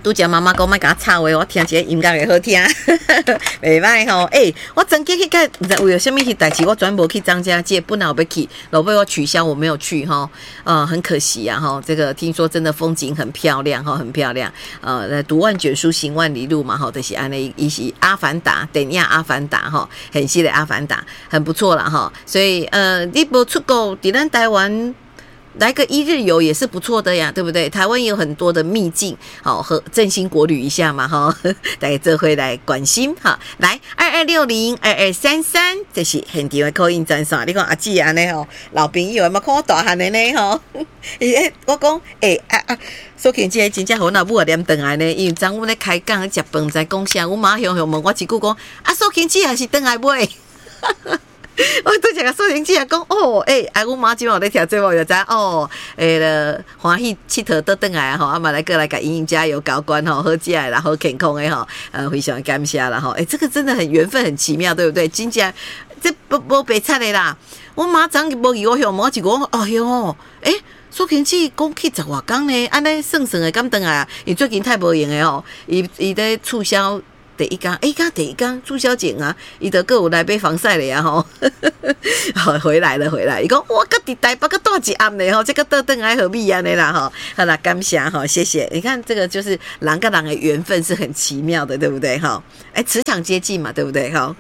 拄则妈妈讲莫甲我插话，我听一个音乐会好听，袂歹吼。我曾经去看，不知为什么去代志，我专无去张家界，本来有要去，老被我取消，我没有去哈。很可惜啊哈。这个听说真的风景很漂亮哈，很漂亮。读万卷书，行万里路嘛哈，就是安尼，伊是阿凡达，电影阿凡达哈，很新的阿凡达，很不错啦哈。所以你无出国，伫咱台湾。来个一日游也是不错的呀，对不对？台湾有很多的秘境，好和振兴国旅一下嘛，哈，大家这回来关心哈。来22602233，这是现场的call in专线。你看阿姊安尼吼，老朋友有没有看我大汉的呢？吼，我讲苏庆姐真正好那母啊念转来呢，因为昨阮咧开讲食饭在讲啥，我妈向问我一句讲，苏庆姐还是转来买。我对这个苏婷姐讲阮妈今晚在听节目就知欢喜佚佗倒转来吼，嘛来过来给莹莹加油搞关吼，好食的啦，好健康的吼，非常感谢啦吼，这个真的很缘分很奇妙，对不对？真正这无白菜的啦，我妈昨日无去我向问我一个苏婷姐讲去10外天呢，安尼算算的敢转来啊？伊最近太无闲的吼，伊在促销。第一天促销前啊，伊就各有来买防晒的呀吼，回来了，伊讲我搁伫台北搁住一暗呢吼，这个倒转来何必安尼啦吼，好啦，感谢吼，谢谢。你看这个就是人跟人的缘分是很奇妙的，对不对哈？磁场接近嘛，对不对哈？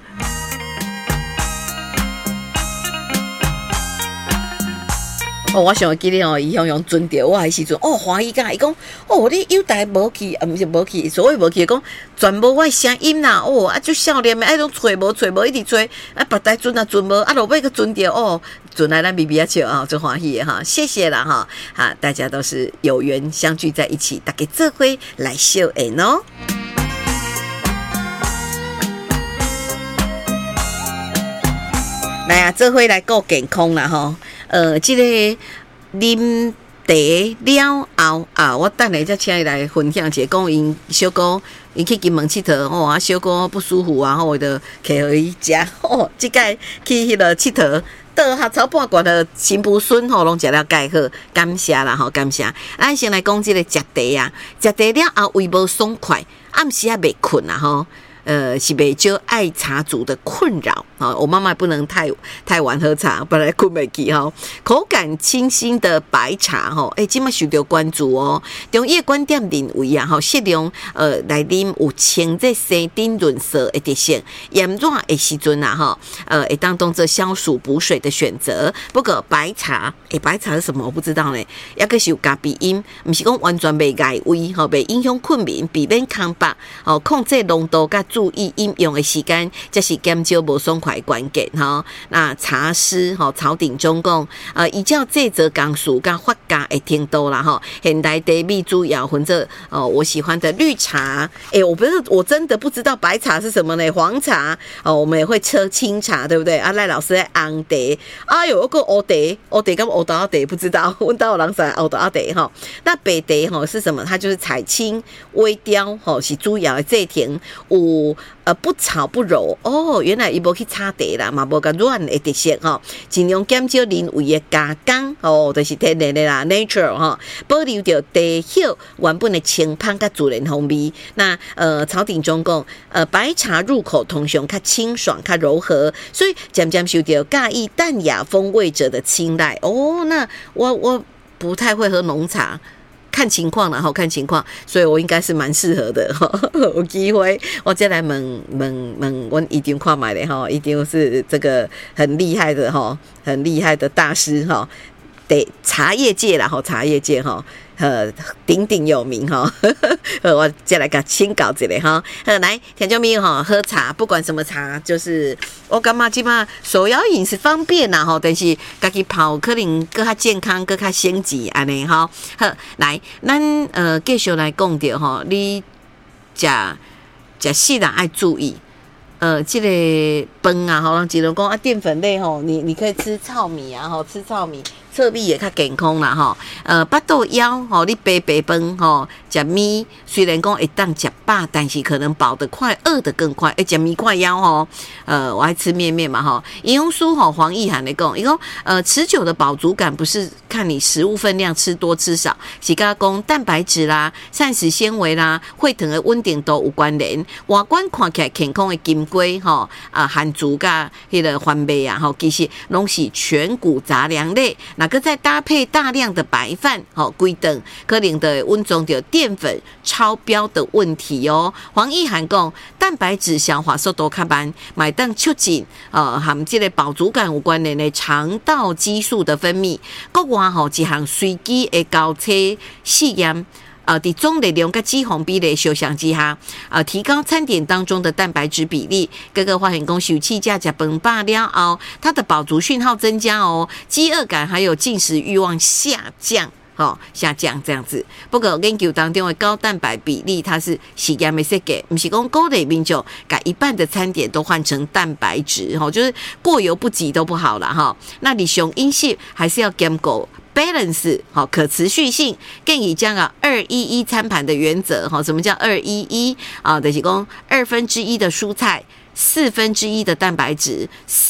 我想会记得伊用船钓我的时阵，欢喜甲伊讲，你有台无去，毋是无去，所谓无去讲，全无我的声音啦，就少年的，拢找无，一直找，别台船啊船无，落尾个船钓，船来咱咪咪啊笑啊，最欢喜的哈，谢谢啦哈，大家都是有缘相聚在一起，大家做伙来笑演哦。来啊，做伙来顾健康啦吼。这个啉茶了后我等下再请伊来分享一下，讲因小哥因去金门佚佗小哥不舒服啊，我就摕互伊食这届去迄个佚佗。倒下草半罐的新妇孙拢食了介好，感谢啦吼，感谢。咱先来讲这个食茶啊，食茶了后胃无爽快，暗时也袂困啦吼。是袂少爱茶族的困扰啊！我妈妈不能太晚喝茶，不然困袂去哈。口感清新的白茶哈，今麦受到关注哦。中医观点认为啊，适量来啉有清热生津润色的特性，炎热的时阵啊哈，会当做消暑补水的选择。不过白茶，白茶是什么？我不知道呢。也个是有加鼻音，不是讲完全袂碍胃吼，袂影响困眠，避免空腹控制浓度甲。注意饮用的时间，这是减少无爽快关键哈。那茶师曹鼎中讲，依照这则讲述跟发芽的程度啦哈。现代茶米主要分做我喜欢的绿茶，我真的不知道白茶是什么呢？黄茶我们也会喝清茶，对不对？赖老师在红茶，有个乌茶跟乌豆茶不知道，问到人说乌豆茶哈。那白茶是什么？它就是采青微雕是主要的制成有。不炒不揉原来伊无去炒茶啦，嘛无甲软的特色尽量减少人为的加工就是天然的啦 ，nature 保留着茶叶原本的清香甲自然风味。那曹鼎中讲，白茶入口通常较清爽、较柔和，所以渐渐受到介意淡雅风味者的青睐。那我不太会喝浓茶。看情况啦，看情况，所以我应该是蛮适合的有机会我再来问，我一定看买的一定是这个很厉害的大师得茶叶界啦茶叶界鼎鼎有名我再来给请教一下来听众朋友喝茶不管什么茶，就是我感觉现在手摇饮是方便啦但是自己泡可能更加健康更加升级安尼好来咱继续来讲到你吃食人爱注意这个饭啊人只能讲淀粉类你可以吃糙米啊吃糙米侧壁也较健康啦吼。巴肚枵吼，你白饭吼，食米虽然讲会当食饱，但是可能饱得快，饿得更快。食米快枵吼，我爱吃面嘛吼。营养师吼黄义涵来讲，伊讲持久的饱足感不是看你食物分量吃多吃少，是甲讲蛋白质啦、膳食纤维啦、血糖的稳定度有关联。外观看起来健康的金龟吼含足甲迄个番麦啊吼，其实拢是全谷杂粮类，那个再搭配大量的白饭，规顿可能的温中的淀粉超标的问题哦。黄义涵讲，蛋白质消化速度较慢，买当促进含这个饱足感有关联的肠道激素的分泌。国外一项随机的交叉试验。伫总热量跟脂肪比例相像之下，提高餐点当中的蛋白质比例。各个发现讲，受气价食饭饱了后，它的饱足讯号增加哦，饥饿感还有进食欲望下降。下降这样子。不过研究当中的高蛋白比例，它是实验的设计，不是讲鼓励民众把一半的餐点都换成蛋白质，就是过犹不及都不好了哈。那你上饮食还是要兼顾balance 可持续性，建议将2-1-1餐盘的原则。什么叫2-1-1啊？就是讲1/2的蔬菜，1/4的蛋白质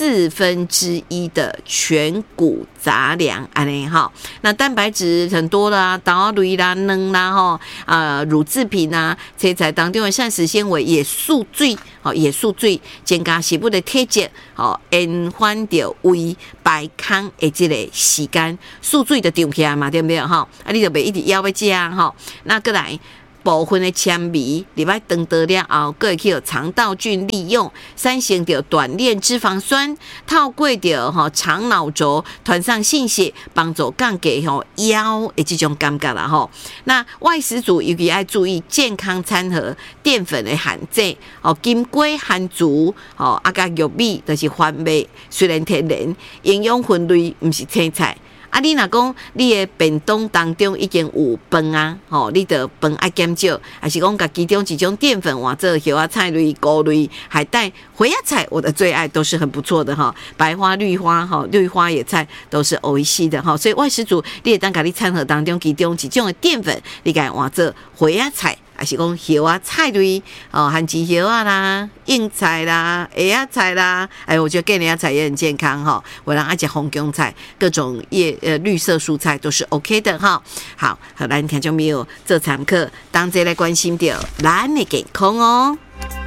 ，1/4的全谷杂粮，安尼哈。那蛋白质很多啦，豆类啦、蛋啦乳制品啦，菜菜当中的膳食纤维也素水，也素水，增加食物的体积，延缓着胃排空的这个时间，素水就丢起来嘛，对不对哈？你就别一直要吃哈。那过来。部分的纤维，你把长大了后，佫会去肠道菌利用，产生着短链脂肪酸，透过着肠脑轴传上信息，帮助降低腰的这种感觉啦吼。那外食族尤其爱注意健康餐盒淀粉的含制，金龟含足，甲玉米就是番麦，虽然天然，营养分类不是青菜。你若讲你的便当当中已经有饭啊，你的饭爱减少，还是讲甲其中几种淀粉换做叶菜类、菇类，还带回芽菜，我的最爱都是很不错的哈。白花、绿花绿花野菜都是美味し的哈。所以外食族你会当甲你餐盒当中其中几种的淀粉，你甲换做回芽菜。还是讲叶啊菜类番薯叶啊啦、硬菜啦、叶啊菜啦，我觉得给人家菜也很健康哈。我让爱吃红姜菜，各种绿色蔬菜都是 OK 的哈。好，咱听众朋友做参考，当这来关心到咱的健康哦。